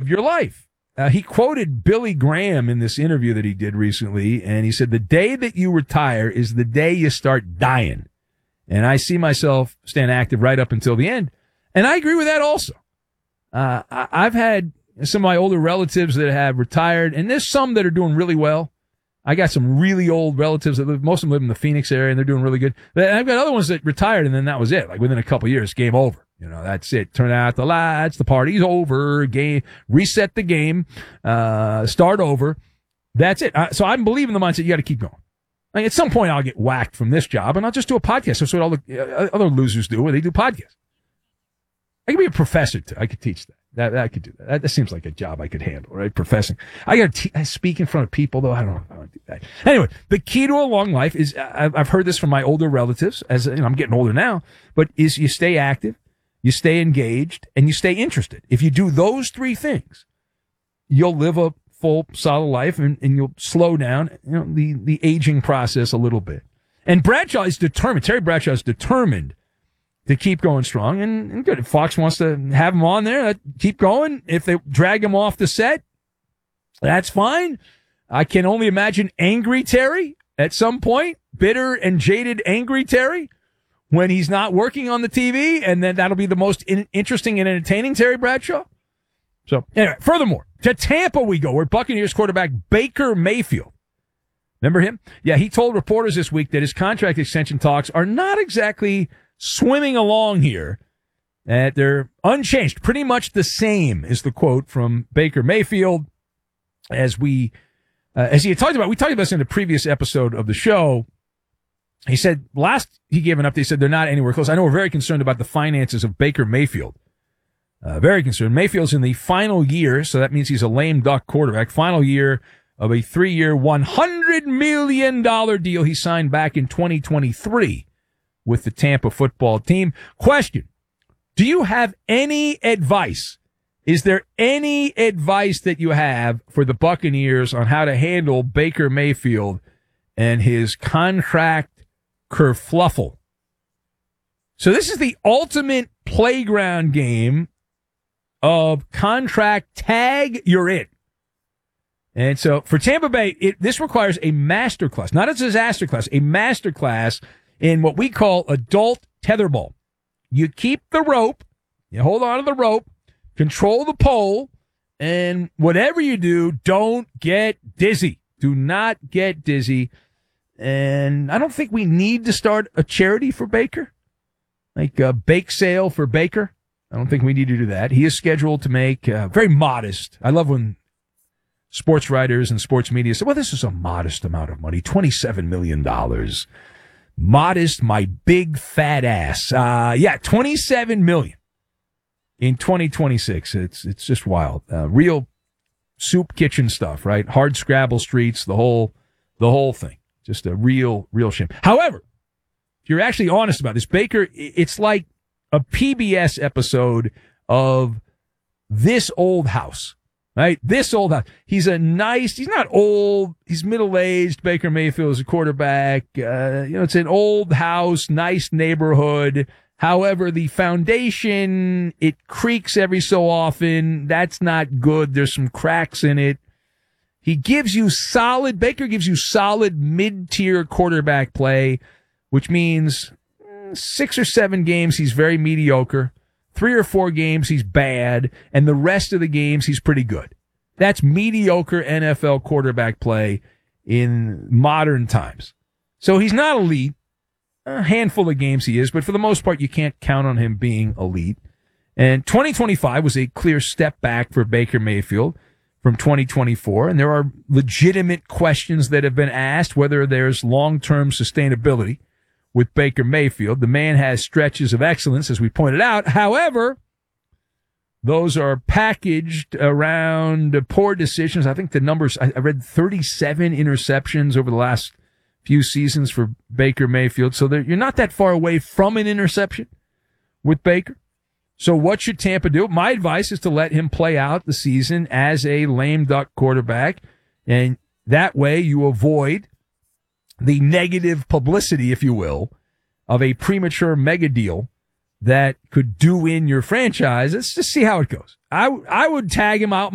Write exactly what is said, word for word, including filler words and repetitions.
of your life. Uh, he quoted Billy Graham in this interview that he did recently, and he said, the day that you retire is the day you start dying. And I see myself staying active right up until the end. And I agree with that also. Uh, I, I've had some of my older relatives that have retired, and there's some that are doing really well. I got some really old relatives that live, most of them live in the Phoenix area, and they're doing really good. But I've got other ones that retired, and then that was it. Like within a couple of years, game over. You know, that's it. Turn out the lights, the party's over, game, reset the game, uh, start over. That's it. Uh, so I'm believing the mindset you got to keep going. Like at some point I'll get whacked from this job and I'll just do a podcast. That's what all the uh, other losers do, where they do podcasts. I could be a professor too. I could teach that. That, that I could do that. that. That seems like a job I could handle, right? Professing. I got to te- speak in front of people, though. I don't know if I want to do that. Anyway, the key to a long life is, I've, I've heard this from my older relatives, as you know, I'm getting older now, but is you stay active, you stay engaged, and you stay interested. If you do those three things, you'll live a full, solid life, and, and you'll slow down, you know, the, the aging process a little bit. And Bradshaw is determined, Terry Bradshaw is determined to keep going strong, and, and good. If Fox wants to have him on there, keep going. If they drag him off the set, that's fine. I can only imagine angry Terry at some point, bitter and jaded angry Terry, when he's not working on the T V, and then that'll be the most in- interesting and entertaining Terry Bradshaw. So, anyway, furthermore, to Tampa we go, where Buccaneers quarterback Baker Mayfield, remember him? Yeah, he told reporters this week that his contract extension talks are not exactly swimming along here, that they're unchanged, pretty much the same is the quote from Baker Mayfield. As we, uh, as he had talked about, we talked about this in the previous episode of the show. He said last he gave an update, he said they're not anywhere close. I know we're very concerned about the finances of Baker Mayfield. Uh, very concerned. Mayfield's in the final year, so that means he's a lame duck quarterback. Final year of a three-year, one hundred million dollars deal he signed back in twenty twenty-three. With the Tampa football team. Question, do you have any advice? Is there any advice that you have for the Buccaneers on how to handle Baker Mayfield and his contract kerfluffle? So this is the ultimate playground game of contract tag, you're in. And so for Tampa Bay, it, this requires a master class, not a disaster class, a master class in what we call adult tetherball. You keep the rope, you hold on to the rope, control the pole, and whatever you do, don't get dizzy. Do not get dizzy. And I don't think we need to start a charity for Baker, like a bake sale for Baker. I don't think we need to do that. He is scheduled to make uh, very modest. I love when sports writers and sports media say, well, this is a modest amount of money, twenty-seven million dollars. Modest, my big fat ass. Uh, yeah, twenty-seven million in twenty twenty-six. It's, it's just wild. Uh, real soup kitchen stuff, right? Hard scrabble streets, the whole, the whole thing. Just a real, real shame. However, if you're actually honest about this, Baker, it's like a P B S episode of This Old House. Right? This old house. He's a nice, he's not old, he's middle-aged. Baker Mayfield is a quarterback. Uh, you know, it's an old house, nice neighborhood. However, the foundation, it creaks every so often. That's not good. There's some cracks in it. He gives you solid, Baker gives you solid mid-tier quarterback play, which means six or seven games he's very mediocre. Three or four games, he's bad, and the rest of the games, he's pretty good. That's mediocre N F L quarterback play in modern times. So he's not elite. A handful of games he is, but for the most part, you can't count on him being elite. And twenty twenty-five was a clear step back for Baker Mayfield from twenty twenty-four, and there are legitimate questions that have been asked whether there's long-term sustainability with Baker Mayfield. The man has stretches of excellence, as we pointed out. However, those are packaged around poor decisions. I think the numbers, I read thirty-seven interceptions over the last few seasons for Baker Mayfield. So you're not that far away from an interception with Baker. So what should Tampa do? My advice is to let him play out the season as a lame duck quarterback. And that way you avoid the negative publicity, if you will, of a premature mega deal that could do in your franchise. Let's just see how it goes. I, I would tag him out